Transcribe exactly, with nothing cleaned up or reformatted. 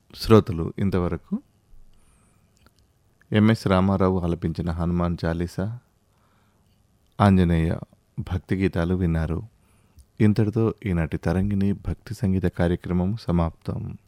శ్రోతలు ఇంతవరకు ఎంఎస్ రామారావు ఆలపించిన హనుమాన్ చాలీసా, ఆంజనేయ భక్తి గీతాలు విన్నారు. ఇంతటితో ఈనాటి తరంగిణి భక్తి సంగీత కార్యక్రమం సమాప్తం.